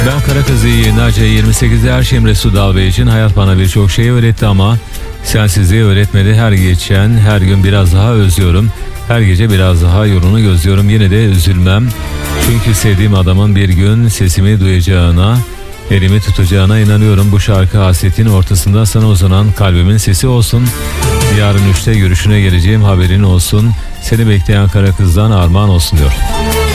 Ben Karakız yayınlarca 28'de her şeyim Resul Dalbey için hayat bana birçok şey öğretti ama sensizliği öğretmedi. Her geçen her gün biraz daha özlüyorum. Her gece biraz daha yolunu gözlüyorum. Yine de üzülmem. Çünkü sevdiğim adamın bir gün sesimi duyacağına, elimi tutacağına inanıyorum. Bu şarkı hasretin ortasında sana uzanan kalbimin sesi olsun. Yarın 3'te görüşüne geleceğim, haberin olsun. Seni bekleyen Karakız'dan armağan olsun diyor.